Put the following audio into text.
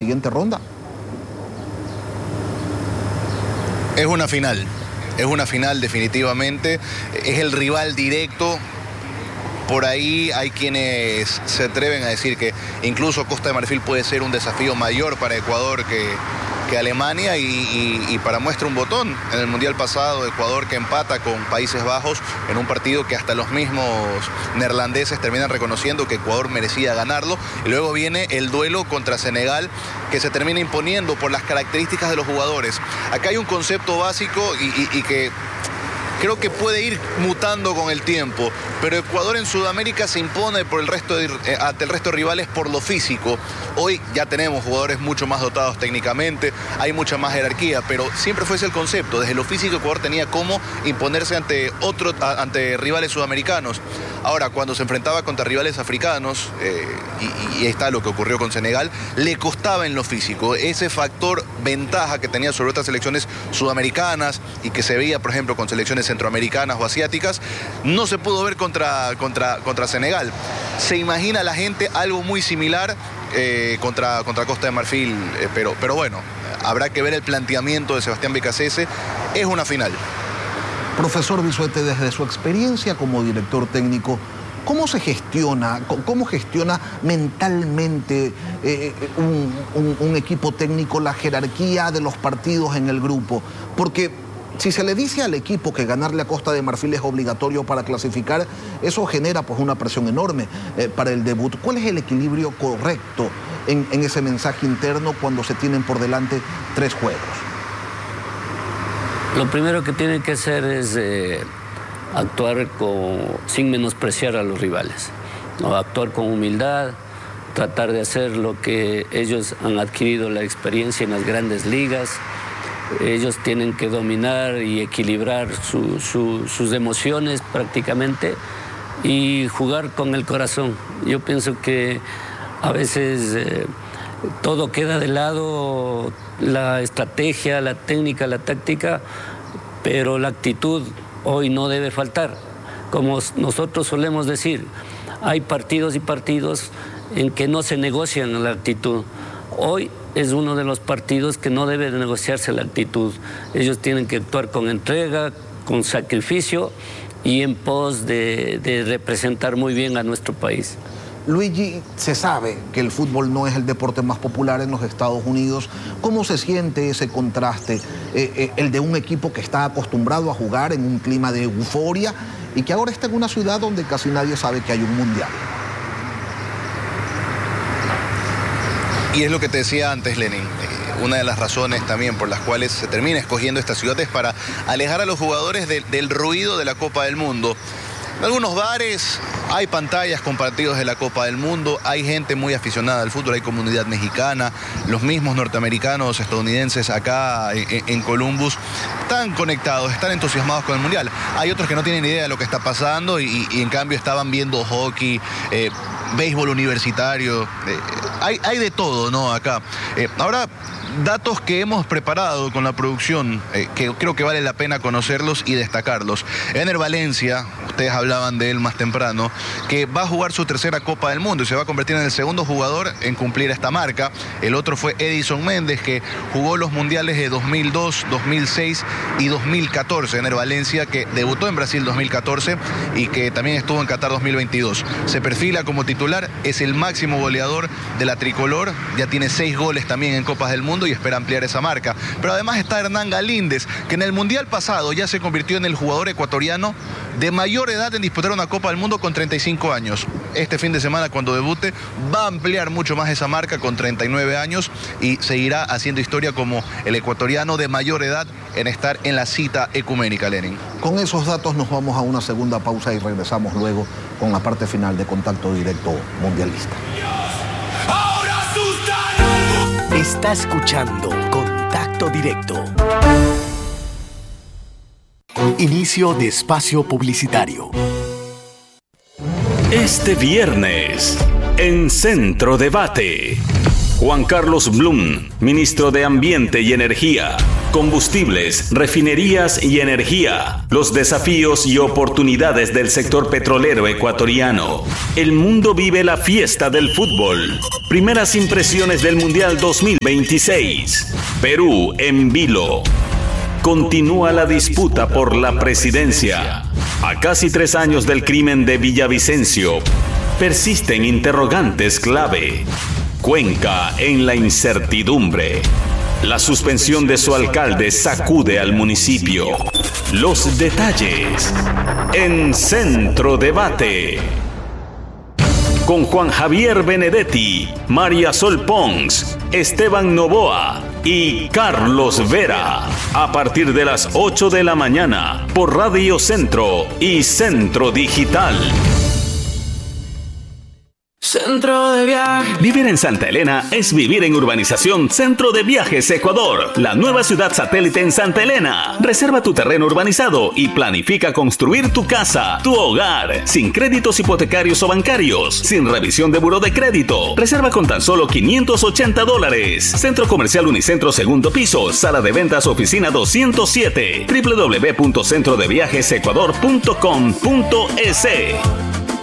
siguiente ronda? Es una final definitivamente, es el rival directo. Por ahí hay quienes se atreven a decir que incluso Costa de Marfil puede ser un desafío mayor para Ecuador que Alemania, y para muestra un botón, en el Mundial pasado Ecuador que empata con Países Bajos en un partido que hasta los mismos neerlandeses terminan reconociendo que Ecuador merecía ganarlo, y luego viene el duelo contra Senegal que se termina imponiendo por las características de los jugadores. Acá hay un concepto básico y que creo que puede ir mutando con el tiempo, pero Ecuador en Sudamérica se impone ante el resto de rivales por lo físico. Hoy ya tenemos jugadores mucho más dotados técnicamente, hay mucha más jerarquía, pero siempre fue ese el concepto. Desde lo físico Ecuador tenía cómo imponerse ante rivales sudamericanos. Ahora, cuando se enfrentaba contra rivales africanos, y ahí está lo que ocurrió con Senegal, le costaba en lo físico. Ese factor ventaja que tenía sobre otras selecciones sudamericanas y que se veía, por ejemplo, con selecciones centroamericanas o asiáticas, no se pudo ver contra Senegal. Se imagina la gente algo muy similar contra Costa de Marfil, pero bueno, habrá que ver el planteamiento de Sebastián Becasese. Es una final. Profesor Bisuete, desde su experiencia como director técnico, ¿cómo gestiona mentalmente un equipo técnico la jerarquía de los partidos en el grupo? Porque si se le dice al equipo que ganarle a Costa de Marfil es obligatorio para clasificar, eso genera pues una presión enorme para el debut. ¿Cuál es el equilibrio correcto en ese mensaje interno cuando se tienen por delante 3 juegos? Lo primero que tienen que hacer es actuar sin menospreciar a los rivales, ¿no? Actuar con humildad, tratar de hacer lo que ellos han adquirido la experiencia en las grandes ligas. Ellos tienen que dominar y equilibrar sus emociones prácticamente y jugar con el corazón. Yo pienso que a veces todo queda de lado, la estrategia, la técnica, la táctica, pero la actitud hoy no debe faltar. Como nosotros solemos decir, hay partidos y partidos en que no se negocian la actitud. Hoy es uno de los partidos que no debe de negociarse la actitud. Ellos tienen que actuar con entrega, con sacrificio y en pos de representar muy bien a nuestro país. Luigi, se sabe que el fútbol no es el deporte más popular en los Estados Unidos. ¿Cómo se siente ese contraste, el de un equipo que está acostumbrado a jugar en un clima de euforia y que ahora está en una ciudad donde casi nadie sabe que hay un mundial? Y es lo que te decía antes, Lenin. Una de las razones también por las cuales se termina escogiendo esta ciudad es para alejar a los jugadores del ruido de la Copa del Mundo. En algunos bares hay pantallas con partidos de la Copa del Mundo, hay gente muy aficionada al fútbol, hay comunidad mexicana, los mismos norteamericanos, estadounidenses acá en Columbus están conectados, están entusiasmados con el Mundial. Hay otros que no tienen idea de lo que está pasando y en cambio estaban viendo hockey, béisbol universitario, hay de todo, ¿no? Acá. Ahora, datos que hemos preparado con la producción, que creo que vale la pena conocerlos y destacarlos. Ener Valencia, ustedes hablaban de él más temprano, que va a jugar su tercera Copa del Mundo y se va a convertir en el segundo jugador en cumplir esta marca. El otro fue Edison Méndez, que jugó los mundiales de 2002, 2006 y 2014. Ener Valencia, que debutó en Brasil 2014 y que también estuvo en Qatar 2022. Se perfila como titular, es el máximo goleador de la tricolor, ya tiene 6 goles también en Copas del Mundo y espera ampliar esa marca. Pero además está Hernán Galíndez, que en el Mundial pasado ya se convirtió en el jugador ecuatoriano de mayor edad en disputar una Copa del Mundo con 35 años. Este fin de semana, cuando debute, va a ampliar mucho más esa marca con 39 años y seguirá haciendo historia como el ecuatoriano de mayor edad en estar en la cita ecuménica, Lenin. Con esos datos nos vamos a una segunda pausa y regresamos luego con la parte final de Contacto Directo Mundialista. Está escuchando Contacto Directo. Inicio de espacio publicitario. Este viernes, en Centro Debate. Juan Carlos Blum, ministro de Ambiente y Energía. Combustibles, refinerías y energía. Los desafíos y oportunidades del sector petrolero ecuatoriano. El mundo vive la fiesta del fútbol. Primeras impresiones del Mundial 2026. Perú en vilo. Continúa la disputa por la presidencia. A casi 3 años del crimen de Villavicencio, persisten interrogantes clave. Cuenca en la incertidumbre. La suspensión de su alcalde sacude al municipio. Los detalles en Centro Debate. Con Juan Javier Benedetti, María Sol Pons, Esteban Novoa y Carlos Vera. A partir de las 8 de la mañana por Radio Centro y Centro Digital. Centro de Viajes. Vivir en Santa Elena es vivir en Urbanización Centro de Viajes Ecuador, la nueva ciudad satélite en Santa Elena. Reserva tu terreno urbanizado y planifica construir tu casa, tu hogar, sin créditos hipotecarios o bancarios, sin revisión de buró de crédito. Reserva con tan solo $580. Centro Comercial Unicentro, segundo piso, sala de ventas, oficina 207, www.centrodeviajesecuador.com.es.